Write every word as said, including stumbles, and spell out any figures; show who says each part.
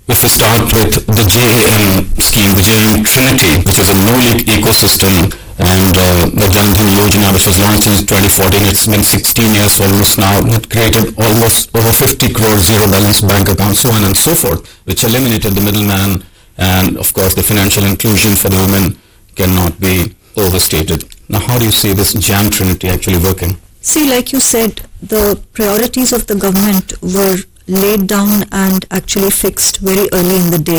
Speaker 1: If we start with the J A M scheme, the J A M Trinity, which is a no-leak ecosystem, and uh, the Jan Dhan Yojana, which was launched in twenty fourteen, it's been sixteen years almost now. It created almost over fifty crore zero balance bank accounts, so on and so forth, which eliminated the middleman, and of course the financial inclusion for the women cannot be overstated. Now, how do you see this J A M Trinity actually working?
Speaker 2: See, like you said, the priorities of the government were laid down and actually fixed very early in the day.